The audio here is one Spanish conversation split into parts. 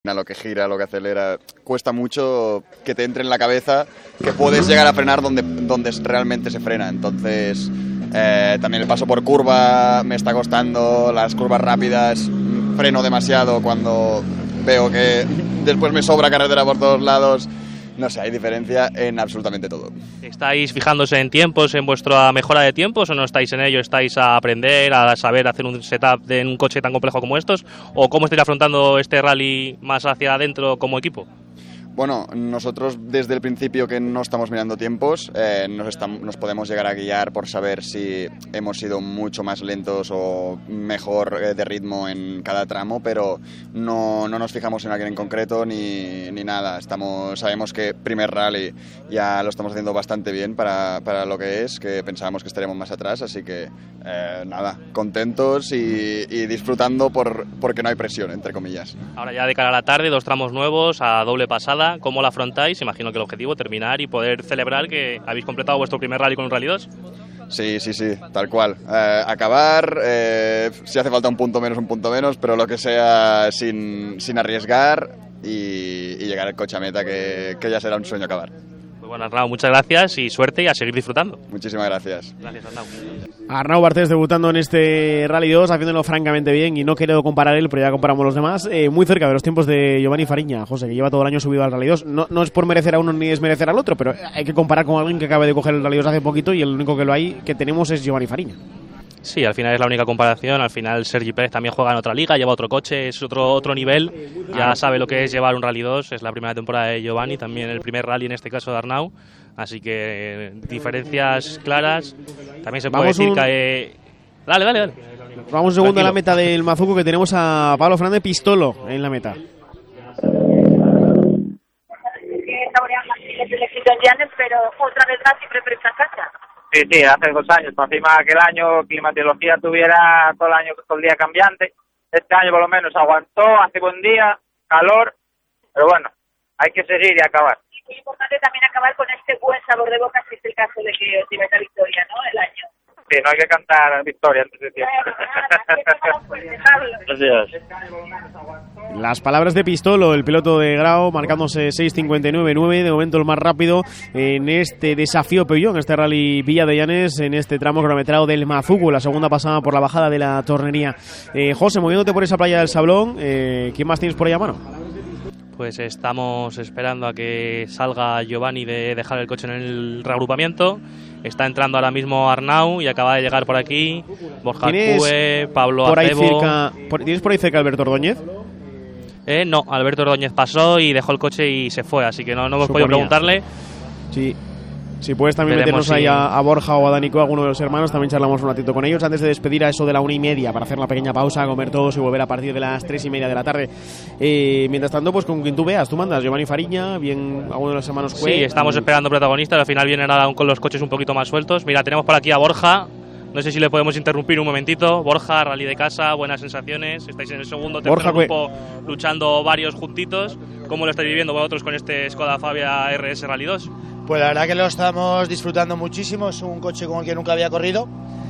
A lo que gira, lo que acelera, cuesta mucho que te entre en la cabeza que puedes llegar a frenar donde realmente se frena. Entonces, también el paso por curva me está costando, las curvas rápidas freno demasiado cuando veo que después me sobra carretera por todos lados. No sé, hay diferencia en absolutamente todo. ¿Estáis fijándose en tiempos, en vuestra mejora de tiempos, o no estáis en ello? ¿Estáis a aprender, a saber hacer un setup en un coche tan complejo como estos? ¿O cómo estáis afrontando este rally más hacia adentro como equipo? Bueno, nosotros desde el principio que no estamos mirando tiempos, nos podemos llegar a guiar por saber si hemos sido mucho más lentos o mejor de ritmo en cada tramo, pero no nos fijamos en alguien en concreto ni nada. Sabemos que primer rally ya lo estamos haciendo bastante bien para lo que es, que pensábamos que estaríamos más atrás, así que nada, contentos y disfrutando porque no hay presión, entre comillas. Ahora ya de cara a la tarde, 2 tramos nuevos a doble pasada. ¿Cómo la afrontáis? Imagino que el objetivo es terminar y poder celebrar que habéis completado vuestro primer rally con un Rally 2. Sí, tal cual. Acabar, si hace falta un punto menos, pero lo que sea sin arriesgar y llegar al coche a meta, que ya será un sueño acabar. Pues bueno, Arnau, muchas gracias y suerte y a seguir disfrutando. Muchísimas gracias. Gracias, Arnau. Arnau Bartés debutando en este Rally 2, haciéndolo francamente bien, y no quiero comparar él, pero ya comparamos los demás. Muy cerca de los tiempos de Giovanni Fariña, José, que lleva todo el año subido al Rally 2. No es por merecer a uno ni desmerecer al otro, pero hay que comparar con alguien que acaba de coger el Rally 2 hace poquito y el único que tenemos es Giovanni Fariña. Sí, al final es la única comparación. Al final Sergi Pérez también juega en otra liga, lleva otro coche, es otro nivel. Ya sabe lo que es llevar un Rally 2. Es la primera temporada de Giovanni, también el primer rally en este caso de Arnau. Así que diferencias claras. También se puede decir que... Dale. Vamos un segundo a la meta del Mazuco, que tenemos a Pablo Fernández Pistolo en la meta. Pero otra vez más siempre presta casa. Sí, hace 2 años. Por encima aquel año climatología tuviera todo el año, todo el día cambiante. Este año por lo menos aguantó, hace buen día, calor, pero bueno, hay que seguir y acabar. Y muy importante también acabar con este buen sabor de boca, si es el caso de que os lleve esa victoria, ¿no? El año. Sí, no hay que cantar victoria antes de tiempo. Gracias. Las palabras de Pistolo, el piloto de Grau, marcándose 6.59.9, de momento el más rápido en este desafío Peugeot, en este rally Villa de Llanes, en este tramo cronometrado del Mazuco, la segunda pasada por la bajada de la Tornería. José, moviéndote por esa playa del Sablón, ¿quién más tienes por ahí a mano? Pues estamos esperando a que salga Giovanni de dejar el coche en el reagrupamiento. Está entrando ahora mismo Arnau y acaba de llegar por aquí Borja Cue, Pablo Acebo. ¿Tienes por ahí cerca Alberto Ordóñez? No, Alberto Ordóñez pasó y dejó el coche y se fue, así que no hemos podido preguntarle. Sí. Si puedes también meternos ahí a Borja o a Danico, alguno de los hermanos, también charlamos un ratito con ellos antes de despedir a eso de la 1:30 para hacer una pequeña pausa, comer todos y volver a partir de las 3:30 de la tarde. Mientras tanto, pues con quien tú veas, tú mandas Giovanni Fariña, bien alguno de los hermanos Cue. Sí, estamos esperando protagonistas, al final vienen ahora con los coches un poquito más sueltos. Mira, tenemos por aquí a Borja. No sé si le podemos interrumpir un momentito. Borja, rally de casa, buenas sensaciones. Estáis en el segundo, tercer grupo luchando varios juntitos. ¿Cómo lo estáis viviendo vosotros con este Skoda Fabia RS Rally 2? Pues la verdad que lo estamos disfrutando muchísimo. Es un coche con el que nunca había corrido.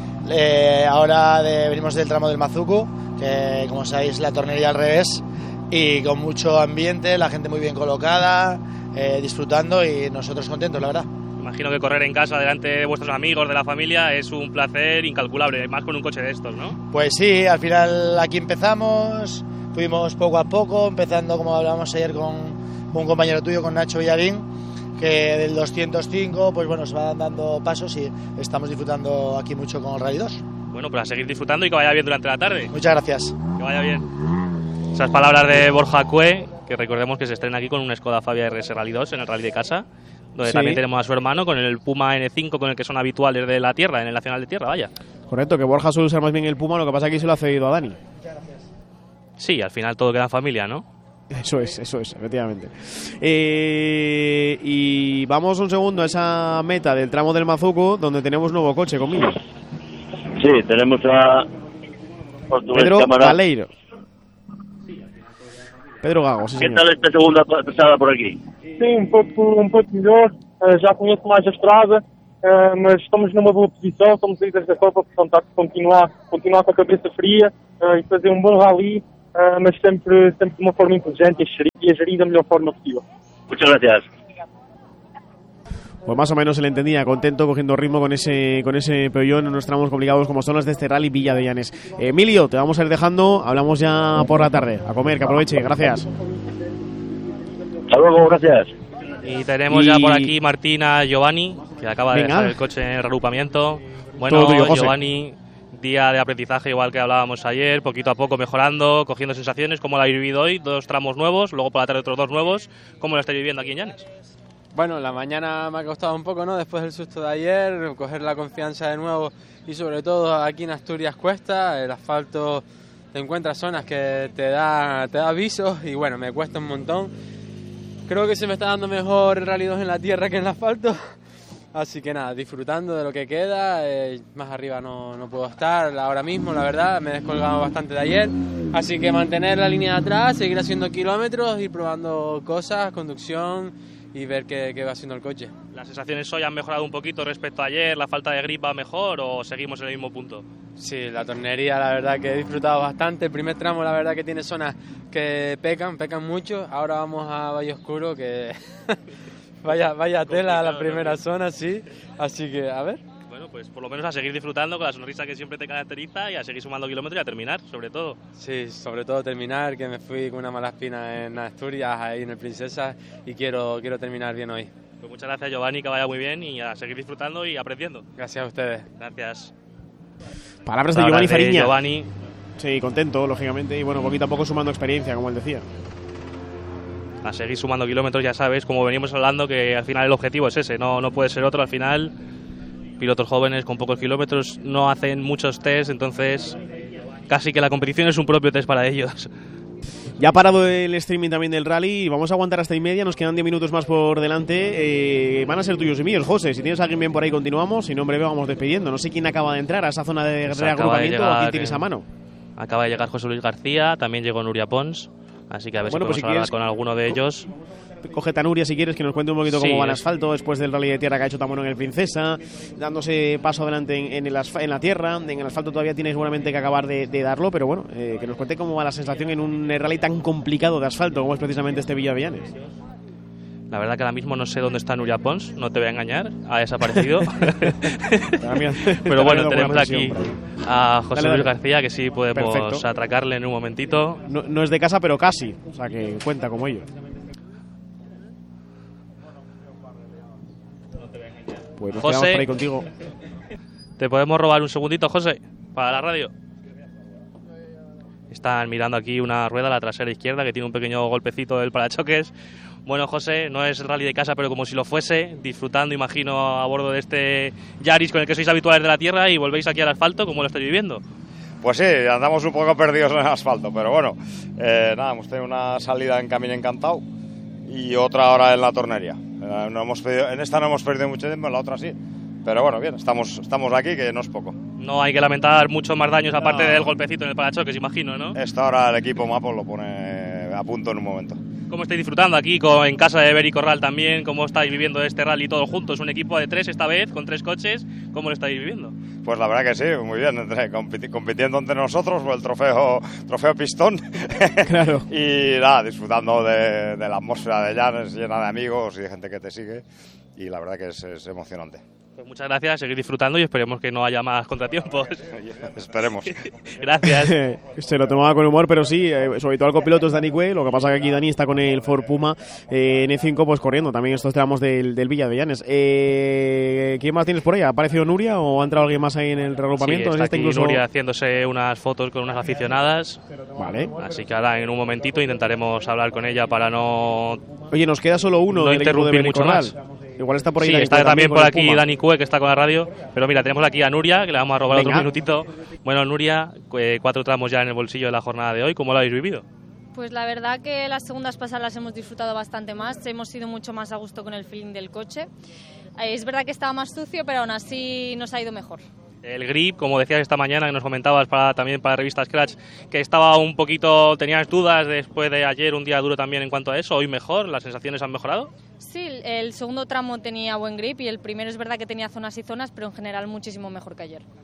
Ahora venimos del tramo del Mazuco, que como sabéis la tornería al revés, y con mucho ambiente, la gente muy bien colocada, disfrutando y nosotros contentos, la verdad. Imagino que correr en casa delante de vuestros amigos, de la familia, es un placer incalculable, más con un coche de estos, ¿no? Pues sí, al final aquí empezamos, fuimos poco a poco, empezando como hablábamos ayer con un compañero tuyo, con Nacho Villarín, que del 205, pues bueno, se van dando pasos y estamos disfrutando aquí mucho con el Rally 2. Bueno, pues a seguir disfrutando y que vaya bien durante la tarde. Muchas gracias. Que vaya bien. Esas palabras de Borja Cue, que recordemos que se estrena aquí con un Skoda Fabia RS Rally 2 en el Rally de casa, donde también tenemos a su hermano con el Puma N5, con el que son habituales de la tierra, en el Nacional de Tierra, vaya. Correcto, que Borja suele usar más bien el Puma, lo que pasa es que se lo ha cedido a Dani. Muchas gracias. Sí, al final todo queda en familia, ¿no? Eso es, efectivamente. Y vamos un segundo a esa meta del tramo del Mazuco, donde tenemos nuevo coche conmigo. Sí, tenemos a Pedro Galeiro. Pedro Gago, sí, ¿Qué señor. tal esta segunda pasada por aquí? Sim, um pouco melhor, já conheço mais a estrada, mas estamos numa boa posição, somos líderes da Copa, portanto há que continuar com a cabeça fria e fazer um bom rally mas sempre de uma forma inteligente e a gerir da melhor forma possível. Muchas gracias. Pues más o menos se le entendía, contento, cogiendo ritmo con ese Peugeot en unos tramos complicados como son los de este Rally Villa de Llanes. Emilio, te vamos a ir dejando, hablamos ya por la tarde. A comer, que aproveche, gracias. Hasta luego, gracias. Y tenemos ya por aquí Martina Giovanni, que acaba de dejar el coche en el reagrupamiento. Bueno, tuyo, Giovanni, día de aprendizaje igual que hablábamos ayer, poquito a poco mejorando, cogiendo sensaciones. ¿Cómo lo habéis vivido hoy? 2 tramos nuevos, luego por la tarde otros 2 nuevos. ¿Cómo lo estáis viviendo aquí en Llanes? Bueno, la mañana me ha costado un poco, ¿no? Después del susto de ayer, coger la confianza de nuevo y sobre todo aquí en Asturias cuesta, el asfalto, te encuentras zonas que te da avisos y bueno, me cuesta un montón. Creo que se me está dando mejor el Rally 2 en la tierra que en el asfalto, así que nada, disfrutando de lo que queda, más arriba no puedo estar ahora mismo, la verdad, me he descolgado bastante de ayer, así que mantener la línea de atrás, seguir haciendo kilómetros, ir probando cosas, conducción y ver qué va haciendo el coche. ¿Las sensaciones hoy han mejorado un poquito respecto a ayer? ¿La falta de grip va mejor o seguimos en el mismo punto? Sí, la tornería la verdad que he disfrutado bastante. El primer tramo la verdad que tiene zonas que pecan mucho. Ahora vamos a Valle Oscuro que vaya tela la primera zona, sí. Así que a ver. Bueno, pues por lo menos a seguir disfrutando con la sonrisa que siempre te caracteriza y a seguir sumando kilómetros y a terminar, sobre todo. Sí, sobre todo terminar, que me fui con una mala espina en Asturias, ahí en el Princesa, y quiero terminar bien hoy. Pues muchas gracias, Giovanni, que vaya muy bien y a seguir disfrutando y aprendiendo. Gracias a ustedes. Gracias. Palabras de Giovanni Fariña. Giovanni. Sí, contento, lógicamente, y bueno, poquito a poco sumando experiencia, como él decía. A seguir sumando kilómetros, ya sabes, como venimos hablando, que al final el objetivo es ese, no puede ser otro. Al final, pilotos jóvenes con pocos kilómetros no hacen muchos test, entonces casi que la competición es un propio test para ellos. Ya ha parado el streaming también del rally, vamos a aguantar hasta 1:30, nos quedan 10 minutos más por delante, van a ser tuyos y míos, José. Si tienes a alguien bien por ahí continuamos, si no en breve vamos despidiendo. No sé quién acaba de entrar a esa zona de reagrupamiento o quién tienes a mano. Acaba de llegar José Luis García, también llegó Nuria Pons, así que a ver si podemos hablar con alguno de ellos. Coge a Nuria si quieres, que nos cuente un poquito cómo va el asfalto después del rally de tierra que ha hecho tan bueno en el Princesa, dándose paso adelante en la tierra. En el asfalto todavía tiene seguramente que acabar de darlo, pero bueno, que nos cuente cómo va la sensación en un rally tan complicado de asfalto como es precisamente este Villa de Llanes. La verdad que ahora mismo no sé dónde está Nuria Pons, no te voy a engañar, ha desaparecido. Pero bueno, tenemos aquí a José Luis García, que sí podemos atracarle en un momentito. No es de casa, pero casi, o sea que cuenta como ello. Pues nos quedamos por ahí contigo. ¿Te podemos robar un segundito, José, para la radio? Están mirando aquí una rueda, la trasera izquierda, que tiene un pequeño golpecito del parachoques. Bueno, José, no es el rally de casa, pero como si lo fuese, disfrutando, imagino, a bordo de este Yaris con el que sois habituales de la tierra y volvéis aquí al asfalto. ¿Cómo lo estáis viviendo? Pues sí, andamos un poco perdidos en el asfalto, pero bueno, nada, hemos tenido una salida en Camino Encantado y otra ahora en la tornería. En esta no hemos perdido mucho tiempo, en la otra sí. Pero bueno, bien, estamos aquí, que no es poco. No hay que lamentar muchos más daños aparte del golpecito en el parachoques, imagino, ¿no? Esto ahora el equipo Mapo lo pone a punto en un momento. ¿Cómo estáis disfrutando aquí en casa de Beri Corral también? ¿Cómo estáis viviendo este rally todos juntos? Un equipo de 3 esta vez, con 3 coches. ¿Cómo lo estáis viviendo? Pues la verdad que sí, muy bien, compitiendo entre nosotros por el trofeo Pistón. Claro. Y nada, disfrutando de la atmósfera de Llanes, llena de amigos y de gente que te sigue. Y la verdad que es emocionante. Pues muchas gracias, seguir disfrutando y esperemos que no haya más contratiempos. Esperemos. Gracias. Se lo tomaba con humor, pero sí, su habitual copiloto es Dani Cue. Lo que pasa que aquí Dani está con el Ford Puma N5 pues corriendo también estos tramos del Villa de Llanes. ¿Quién más tienes por ahí? ¿Ha aparecido Nuria o ha entrado alguien más ahí en el reagrupamiento? Sí, está aquí Nuria haciéndose unas fotos con unas aficionadas. Vale. Así que ahora en un momentito intentaremos hablar con ella para no... Oye, nos queda solo uno del equipo de Beri Corral. Igual está por ahí. Sí, está también por aquí Dani Cue, que está con la radio. Pero mira, tenemos aquí a Nuria, que le vamos a robar otro minutito. Bueno, Nuria, 4 tramos ya en el bolsillo de la jornada de hoy. ¿Cómo lo habéis vivido? Pues la verdad que las segundas pasadas las hemos disfrutado bastante más. Hemos ido mucho más a gusto con el feeling del coche. Es verdad que estaba más sucio, pero aún así nos ha ido mejor. El grip, como decías esta mañana, que nos comentabas también para Revista Scratch, que estaba un poquito, tenías dudas después de ayer, un día duro también en cuanto a eso. ¿Hoy mejor? ¿Las sensaciones han mejorado? Sí, el segundo tramo tenía buen grip y el primero es verdad que tenía zonas y zonas, pero en general muchísimo mejor que ayer.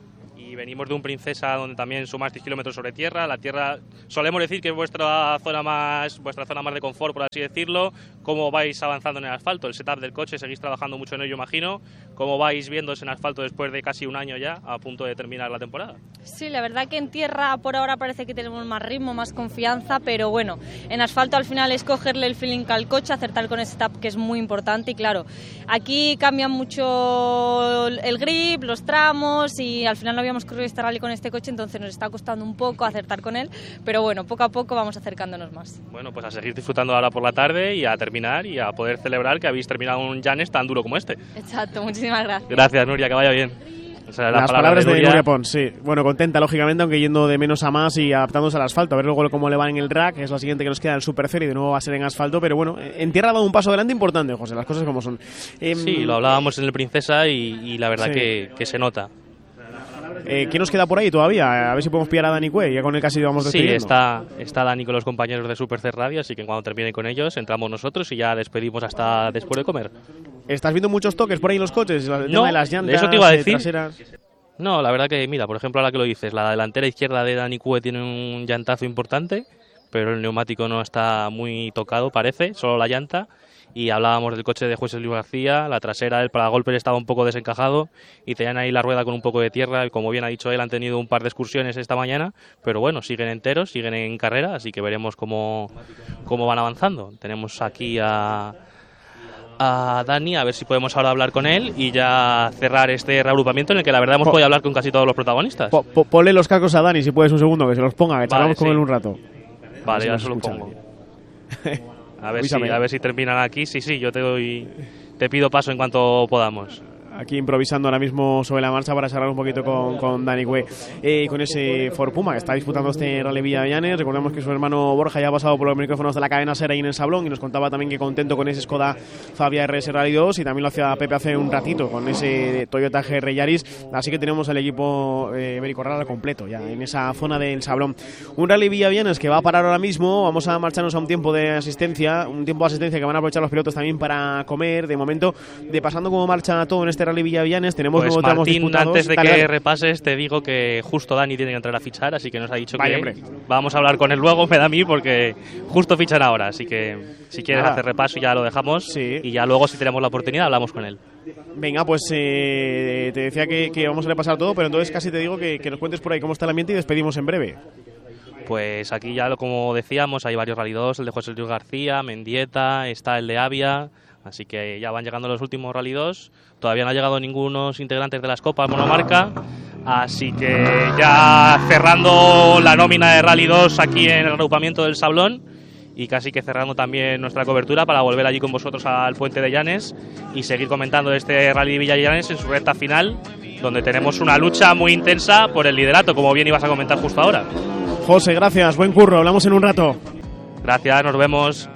y venimos de un Princesa donde también sumasteis kilómetros sobre tierra. La tierra, solemos decir que es vuestra zona más de confort, por así decirlo. ¿Cómo vais avanzando en el asfalto? El setup del coche, seguís trabajando mucho en ello, imagino. ¿Cómo vais viéndose en asfalto después de casi un año ya, a punto de terminar la temporada? Sí, la verdad que en tierra por ahora parece que tenemos más ritmo, más confianza, pero bueno, en asfalto al final es cogerle el feeling al coche, acertar con el setup, que es muy importante. Y claro, aquí cambia mucho el grip, los tramos, y al final no habíamos corrido este rally con este coche, entonces nos está costando un poco acertar con él, pero bueno, poco a poco vamos acercándonos más. Bueno, pues a seguir disfrutando ahora por la tarde y a terminar y a poder celebrar que habéis terminado un Llanes tan duro como este. Exacto, muchísimas gracias. Gracias, Nuria, que vaya bien. O sea, las palabras de Nuria Pons, sí. Bueno, contenta, lógicamente, aunque yendo de menos a más y adaptándose al asfalto. A ver luego cómo le van en el drag, que es la siguiente que nos queda, el Supercer, y de nuevo va a ser en asfalto. Pero bueno, en tierra ha dado un paso adelante importante, José, las cosas como son. Sí, lo hablábamos en el Princesa y la verdad que se nota. ¿Quién nos queda por ahí todavía? A ver si podemos pillar a Dani Cue, ya con él casi vamos despidiendo. Sí, está Dani con los compañeros de Supercer Radio, así que cuando termine con ellos entramos nosotros y ya despedimos hasta después de comer. ¿Estás viendo muchos toques por ahí en los coches? El tema de las llantas, eso te iba a decir. Traseras. No, la verdad que, mira, por ejemplo, ahora que lo dices, la delantera izquierda de Dani Cue tiene un llantazo importante, pero el neumático no está muy tocado, parece, solo la llanta. Y hablábamos del coche de José Luis García, la trasera, el paragolpe estaba un poco desencajado y tenían ahí la rueda con un poco de tierra. Y como bien ha dicho él, han tenido un par de excursiones esta mañana, pero bueno, siguen enteros, siguen en carrera, así que veremos cómo van avanzando. Tenemos aquí a Dani, a ver si podemos ahora hablar con él y ya cerrar este reagrupamiento en el que la verdad hemos podido hablar con casi todos los protagonistas. Ponle los cascos a Dani, si puedes, un segundo, que se los ponga, que charlamos con él un rato. Vale, ya se los pongo. A ver si terminan aquí. Sí, yo te pido paso en cuanto podamos. Aquí improvisando ahora mismo sobre la marcha para charlar un poquito con Dani Cue, con ese Ford Puma que está disputando este Rally Villallanes. Recordemos que su hermano Borja ya ha pasado por los micrófonos de la cadena SER ahí en el Sablón y nos contaba también que contento con ese Skoda Fabia RS Rally 2, y también lo hacía Pepe hace un ratito con ese Toyota GR Yaris. Así que tenemos el equipo Ibérico Rally completo ya en esa zona del Sablón. Un Rally Villallanes que va a parar ahora mismo. Vamos a marcharnos a un tiempo de asistencia que van a aprovechar los pilotos también para comer. De momento, pasando cómo marcha todo en este Rally Villallanes, tenemos pues nuevos tramos disputados. Antes de que repases, te digo que justo Dani tiene que entrar a fichar, así que nos ha dicho que vamos a hablar con él luego, me da a mí, porque justo fichan ahora, así que si quieres hacer repaso ya lo dejamos y ya luego, si tenemos la oportunidad, hablamos con él. Venga, pues te decía que vamos a repasar todo, pero entonces casi te digo que nos cuentes por ahí cómo está el ambiente y despedimos en breve. Pues aquí ya, como decíamos, hay varios Rally 2, el de José Luis García, Mendieta, está el de Avia. Así que ya van llegando los últimos Rally 2. Todavía no ha llegado ningunos integrantes de las Copas Monomarca. Así que ya cerrando la nómina de Rally 2 aquí en el agrupamiento del Sablón. Y casi que cerrando también nuestra cobertura para volver allí con vosotros al Puente de Llanes y seguir comentando este Rally de Villallanes en su recta final, donde tenemos una lucha muy intensa por el liderato, como bien ibas a comentar justo ahora. José, gracias. Buen curro. Hablamos en un rato. Gracias, nos vemos.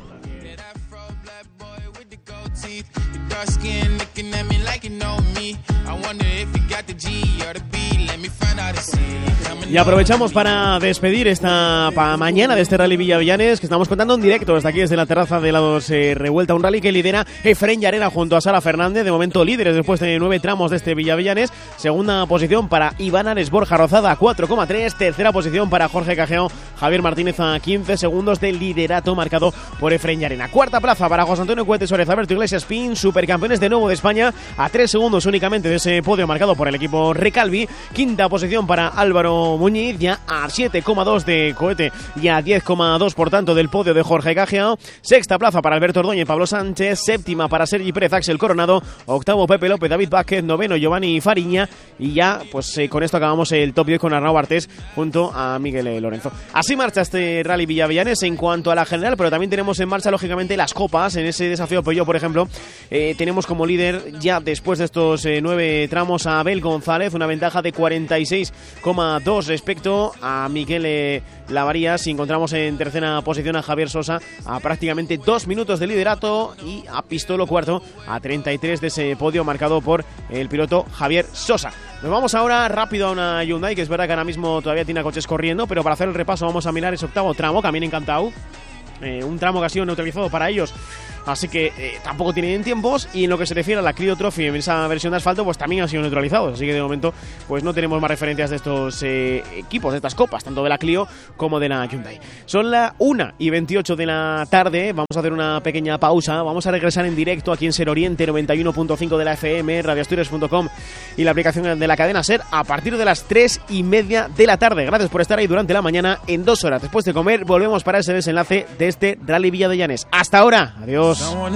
Y aprovechamos para despedir esta mañana de este Rally Villallanes, que estamos contando en directo desde aquí, desde la terraza de Lados Revuelta, un rally que lidera Efren Llarena junto a Sara Fernández, de momento líderes después de 9 tramos de este Villallanes. Segunda posición para Iván Ares Borja Rozada, 4,3. Tercera posición para Jorge Cajeo, Javier Martínez a 15 segundos del liderato marcado por Efren Llarena. Cuarta plaza para José Antonio Cuete Suárez, Alberto Iglesias Pin, supercampeones de nuevo de España, a 3 segundos únicamente de ese podio marcado por el equipo Recalvi. Quinta posición para Álvaro Muñiz, ya a 7,2 de Cohete y a 10,2 por tanto del podio de Jorge Cajeao. Sexta plaza para Alberto Ordóñez y Pablo Sánchez. Séptima para Sergi Pérez, Axel Coronado. Octavo Pepe López, David Vázquez. Noveno Giovanni Fariña. Y ya pues con esto acabamos el top 10 con Arnau Bartés junto a Miguel Lorenzo. Así marcha este Rally Villallanes en cuanto a la general, pero también tenemos en marcha lógicamente las copas. En ese desafío Peugeot, por ejemplo, tenemos como líder ya después de estos 9 tramos a Abel González, una ventaja de 46,2 respecto a Miguel Lavarías. Y encontramos en tercera posición a Javier Sosa a prácticamente 2 minutos de liderato, y a Pistolo cuarto a 33 de ese podio marcado por el piloto Javier Sosa. Nos vamos ahora rápido a una Hyundai, que es verdad que ahora mismo todavía tiene coches corriendo, pero para hacer el repaso vamos a mirar ese octavo tramo, Camino Encantado. Un tramo que ha sido neutralizado para ellos así que tampoco tienen tiempos. Y en lo que se refiere a la Clio Trophy en esa versión de asfalto, pues también han sido neutralizados, así que de momento pues no tenemos más referencias de estos equipos, de estas copas, tanto de la Clio como de la Hyundai. Son las 1:28 de la tarde, vamos a hacer una pequeña pausa, vamos a regresar en directo aquí en Ser Oriente 91.5 de la FM, radioasturias.com y la aplicación de la cadena Ser a partir de las 3:30 de la tarde. Gracias por estar ahí durante la mañana. En 2 horas después de comer volvemos para ese desenlace de este Rally Villa de Llanes. Hasta ahora, adiós.